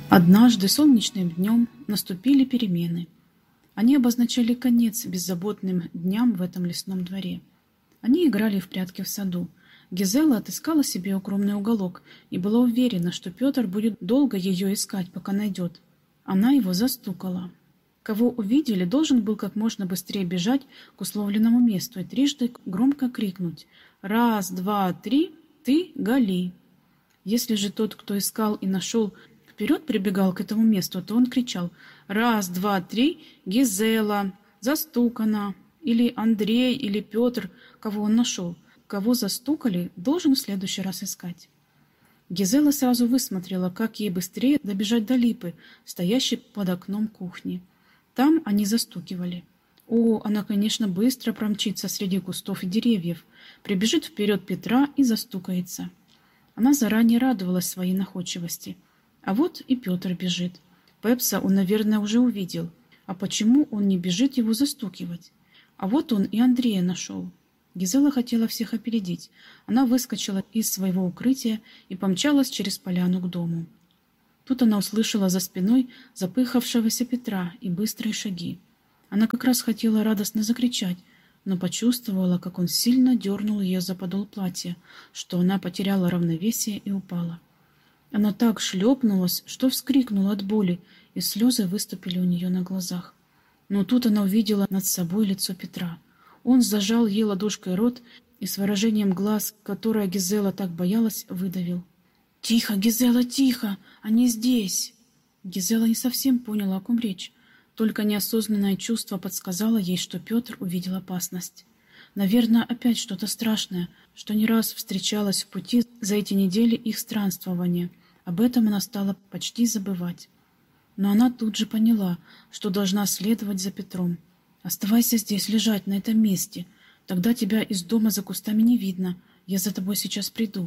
Однажды солнечным днем наступили перемены. Они обозначали конец беззаботным дням в этом лесном дворе. Они играли в прятки в саду. Гизела отыскала себе укромный уголок и была уверена, что Петр будет долго ее искать, пока найдет. Она его застукала. Кого увидели, должен был как можно быстрее бежать к условленному месту и трижды громко крикнуть: «Раз, два, три, ты Гали!». Если же тот, кто искал и нашел, вперед прибегал к этому месту, то он кричал: «Раз, два, три, Гизела! Застукана!» Или Андрей, или Петр, кого он нашел. Кого застукали, должен в следующий раз искать. Гизела сразу высмотрела, как ей быстрее добежать до липы, стоящей под окном кухни. Там они застукивали. О, она, конечно, быстро промчится среди кустов и деревьев, прибежит вперед Петра и застукается. Она заранее радовалась своей находчивости. А вот и Петр бежит. Пепса он, наверное, уже увидел. А почему он не бежит его застукивать? А вот он и Андрея нашел. Гизела хотела всех опередить. Она выскочила из своего укрытия и помчалась через поляну к дому. Тут она услышала за спиной запыхавшегося Петра и быстрые шаги. Она как раз хотела радостно закричать, но почувствовала, как он сильно дернул ее за подол платья, что она потеряла равновесие и упала. Она так шлепнулась, что вскрикнула от боли, и слезы выступили у нее на глазах. Но тут она увидела над собой лицо Петра. Он зажал ей ладошкой рот и с выражением глаз, которое Гизела так боялась, выдавил: «Тихо, Гизела, тихо! Они здесь!» Гизела не совсем поняла, о ком речь. Только неосознанное чувство подсказало ей, что Петр увидел опасность. Наверное, опять что-то страшное, что не раз встречалось в пути за эти недели их странствования. Об этом она стала почти забывать. Но она тут же поняла, что должна следовать за Петром. «Оставайся здесь, лежать на этом месте. Тогда тебя из дома за кустами не видно. Я за тобой сейчас приду».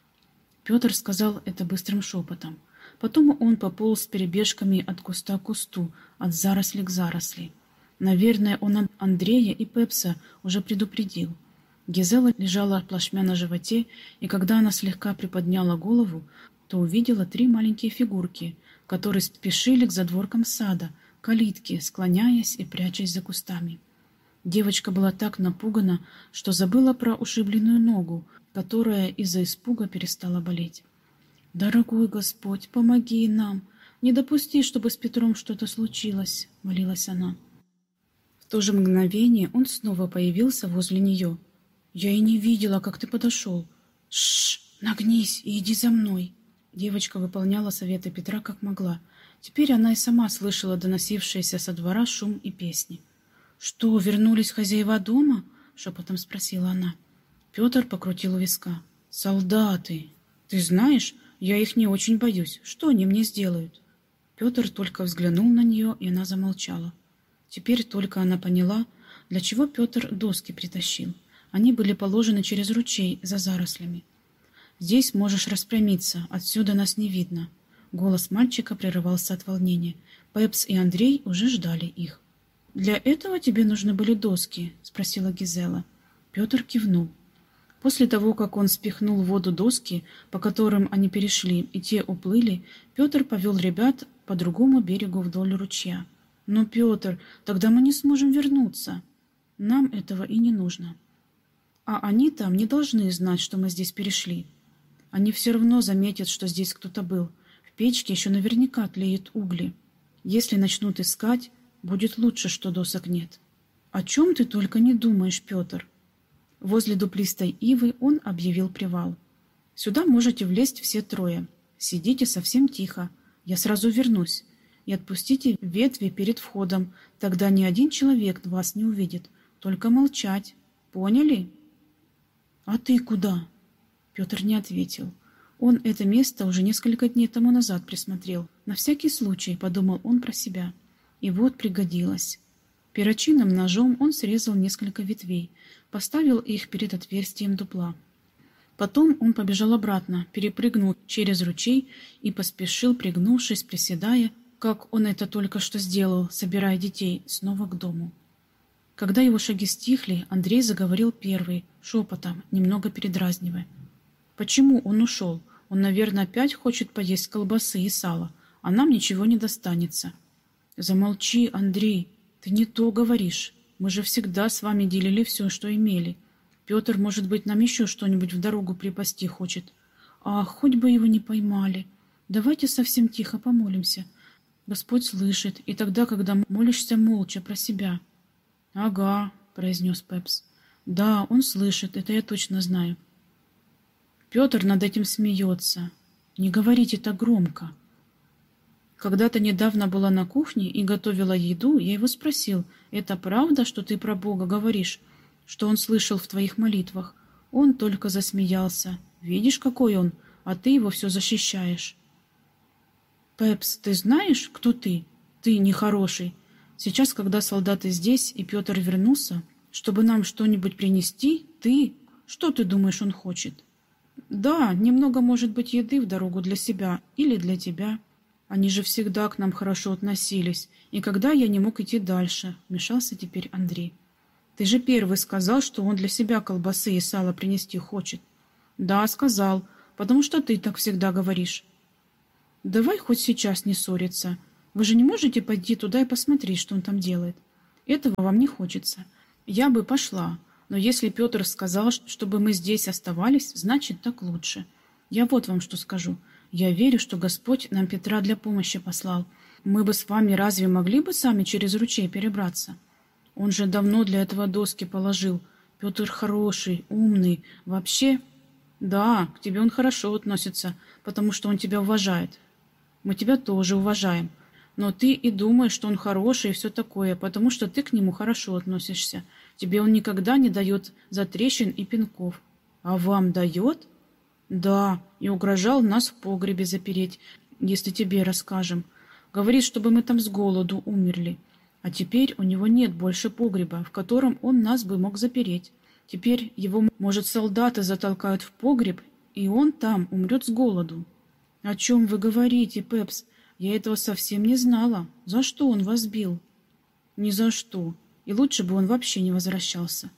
Петр сказал это быстрым шепотом. Потом он пополз с перебежками от куста к кусту, от заросли к заросли. Наверное, он Андрея и Пепса уже предупредил. Гизела лежала плашмя на животе, и когда она слегка приподняла голову, то увидела 3 маленькие фигурки, которые спешили к задворкам сада, калитке, склоняясь и прячась за кустами. Девочка была так напугана, что забыла про ушибленную ногу, которая из-за испуга перестала болеть. «Дорогой Господь, помоги нам! Не допусти, чтобы с Петром что-то случилось!» — молилась она. В то же мгновение он снова появился возле нее. «Я и не видела, как ты подошел. Шш, нагнись и иди за мной!» Девочка выполняла советы Петра как могла. Теперь она и сама слышала доносившиеся со двора шум и песни. «Что, вернулись хозяева дома?» — шепотом спросила она. Петр покрутил у виска. «Солдаты! Ты знаешь, я их не очень боюсь. Что они мне сделают?» Петр только взглянул на нее, и она замолчала. Теперь только она поняла, для чего Петр доски притащил. Они были положены через ручей за зарослями. «Здесь можешь распрямиться, отсюда нас не видно». Голос мальчика прерывался от волнения. Пепс и Андрей уже ждали их. «Для этого тебе нужны были доски?» — спросила Гизела. Петр кивнул. После того, как он спихнул в воду доски, по которым они перешли, и те уплыли, Петр повел ребят по другому берегу вдоль ручья. «Но, Петр, тогда мы не сможем вернуться. Нам этого и не нужно. А они там не должны знать, что мы здесь перешли. Они все равно заметят, что здесь кто-то был. В печке еще наверняка тлеют угли. Если начнут искать, будет лучше, что досок нет». «О чем ты только не думаешь, Петр?» Возле дуплистой ивы он объявил привал. «Сюда можете влезть все 3. Сидите совсем тихо. Я сразу вернусь. И отпустите ветви перед входом. Тогда ни один человек вас не увидит. Только молчать. Поняли?» «А ты куда?» Петр не ответил. Он это место уже несколько дней тому назад присмотрел. На всякий случай, подумал он про себя. И вот пригодилось. Перочинным ножом он срезал несколько ветвей, поставил их перед отверстием дупла. Потом он побежал обратно, перепрыгнул через ручей и поспешил, пригнувшись, приседая, как он это только что сделал, собирая детей, снова к дому. Когда его шаги стихли, Андрей заговорил первый, шепотом, немного передразнивая. «Почему он ушел? Он, наверное, опять хочет поесть колбасы и сала. а нам ничего не достанется. Замолчи, Андрей, ты не то говоришь. Мы же всегда с вами делили все, что имели. Петр, может быть, нам еще что-нибудь в дорогу припасти хочет. Ах, хоть бы его не поймали. Давайте совсем тихо помолимся. Господь слышит, и тогда, когда молишься молча про себя. — Ага, — произнес Пепс. — Да, он слышит, это я точно знаю. Петр над этим смеется. Не говорите так громко. Когда-то недавно была на кухне и готовила еду, я его спросил, это правда, что ты про Бога говоришь, что он слышал в твоих молитвах? Он только засмеялся. Видишь, какой он, а ты его все защищаешь. Пепс, ты знаешь, кто ты? Ты нехороший. Сейчас, когда солдаты здесь и Петр вернулся, чтобы нам что-нибудь принести, ты... Что ты думаешь, он хочет? Да, немного, может быть, еды в дорогу для себя или для тебя. Они же всегда к нам хорошо относились. И когда я не мог идти дальше, вмешался теперь Андрей. Ты же первый сказал, что он для себя колбасы и сало принести хочет. Да, сказал, потому что ты так всегда говоришь. Давай хоть сейчас не ссориться. Вы же не можете пойти туда и посмотреть, что он там делает. Этого вам не хочется. Я бы пошла, но если Петр сказал, чтобы мы здесь оставались, значит, так лучше. Я вот вам что скажу. Я верю, что Господь нам Петра для помощи послал. Мы бы с вами разве могли бы сами через ручей перебраться? Он же давно для этого доски положил. Петр хороший, умный. Вообще... Да, к тебе он хорошо относится, потому что он тебя уважает. Мы тебя тоже уважаем. Но ты и думаешь, что он хороший и все такое, потому что ты к нему хорошо относишься. Тебе он никогда не дает затрещин и пинков. А вам дает? Да, и угрожал нас в погребе запереть, если тебе расскажем. Говорит, чтобы мы там с голоду умерли. А теперь у него нет больше погреба, в котором он нас бы мог запереть. Теперь его, может, солдаты затолкают в погреб, и он там умрет с голоду. — О чем вы говорите, Пепс? Я этого совсем не знала. За что он вас бил? — Ни за что. И лучше бы он вообще не возвращался.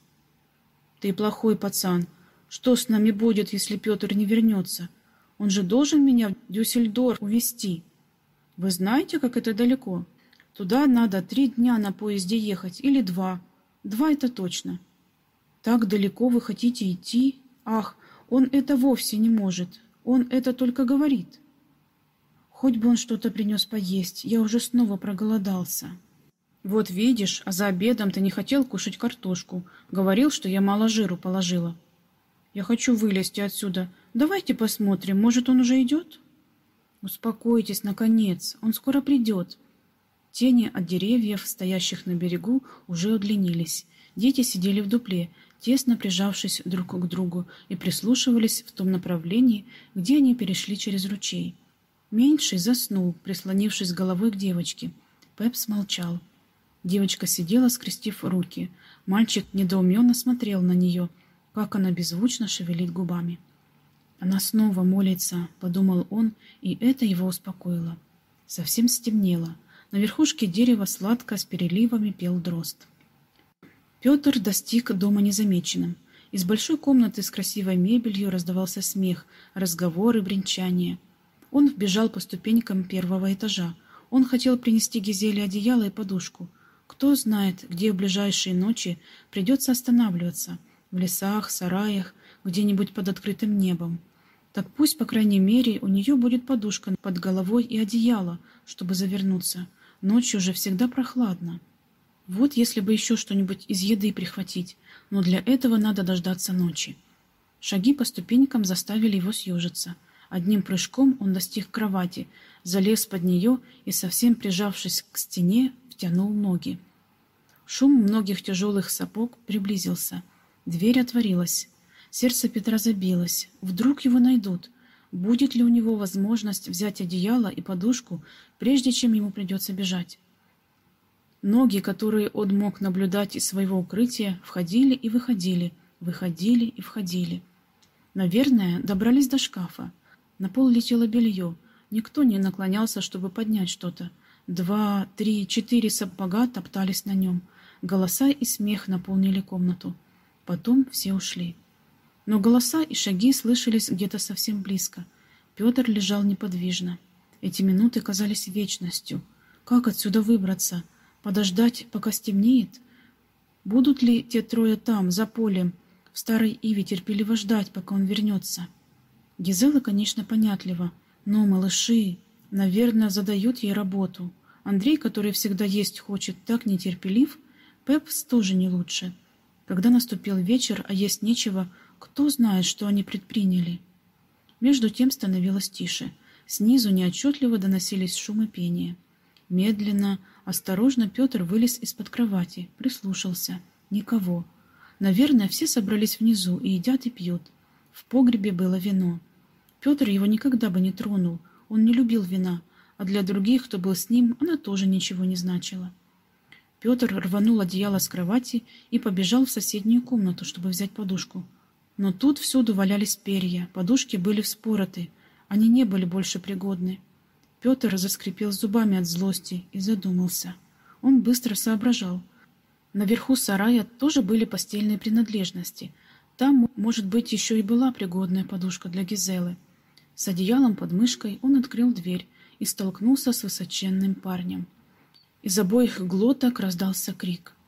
— Ты плохой пацан. Что с нами будет, если Петр не вернется? Он же должен меня в Дюссельдорф увезти. Вы знаете, как это далеко? Туда надо 3 дня на поезде ехать, или 2. 2 это точно. Так далеко вы хотите идти? Ах, он это вовсе не может. Он это только говорит. Хоть бы он что-то принес поесть, я уже снова проголодался. Вот видишь, а за обедом ты не хотел кушать картошку. Говорил, что я мало жиру положила. Я хочу вылезти отсюда. Давайте посмотрим, может, он уже идет? Успокойтесь, наконец, он скоро придет. Тени от деревьев, стоящих на берегу, уже удлинились. Дети сидели в дупле, тесно прижавшись друг к другу, и прислушивались в том направлении, где они перешли через ручей. Меньший заснул, прислонившись головой к девочке. Пепс молчал. Девочка сидела, скрестив руки. Мальчик недоуменно смотрел на нее, как она беззвучно шевелит губами. «Она снова молится», — подумал он, и это его успокоило. Совсем стемнело. На верхушке дерева сладко с переливами пел дрозд. Петр достиг дома незамеченным. Из большой комнаты с красивой мебелью раздавался смех, разговоры, бренчание. Он вбежал по ступенькам 1-го этажа. Он хотел принести Гизеле одеяло и подушку. Кто знает, где в ближайшие ночи придется останавливаться. В лесах, сараях, где-нибудь под открытым небом. Так пусть, по крайней мере, у нее будет подушка под головой и одеяло, чтобы завернуться. Ночью же всегда прохладно. Вот если бы еще что-нибудь из еды прихватить, но для этого надо дождаться ночи. Шаги по ступенькам заставили его съежиться. Одним прыжком он достиг кровати, залез под нее и, совсем прижавшись к стене, втянул ноги. Шум многих тяжелых сапог приблизился. Дверь отворилась. Сердце Петра забилось. Вдруг его найдут. Будет ли у него возможность взять одеяло и подушку, прежде чем ему придется бежать? Ноги, которые он мог наблюдать из своего укрытия, входили и выходили, выходили и входили. Наверное, добрались до шкафа. На пол летело белье. Никто не наклонялся, чтобы поднять что-то. 2, 3, 4 сапога топтались на нем. Голоса и смех наполнили комнату. Потом все ушли. Но голоса и шаги слышались где-то совсем близко. Петр лежал неподвижно. Эти минуты казались вечностью. Как отсюда выбраться? Подождать, пока стемнеет? Будут ли те трое там, за полем, в старой иве терпеливо ждать, пока он вернется? Гизела, конечно, понятлива, но малыши, наверное, задают ей работу. Андрей, который всегда есть хочет, так нетерпелив, Пепс тоже не лучше. Когда наступил вечер, а есть нечего, кто знает, что они предприняли. Между тем становилось тише. Снизу неотчетливо доносились шум и пение. Медленно, осторожно Петр вылез из-под кровати, прислушался. Никого. Наверное, все собрались внизу и едят и пьют. В погребе было вино. Петр его никогда бы не тронул. Он не любил вина, а для других, кто был с ним, она тоже ничего не значила. Петр рванул одеяло с кровати и побежал в соседнюю комнату, чтобы взять подушку. Но тут всюду валялись перья, подушки были вспороты, они не были больше пригодны. Петр заскрипел зубами от злости и задумался. Он быстро соображал. Наверху сарая тоже были постельные принадлежности. Там, может быть, еще и была пригодная подушка для Гизелы. С одеялом под мышкой он открыл дверь и столкнулся с высоченным парнем. Из обоих глоток раздался крик.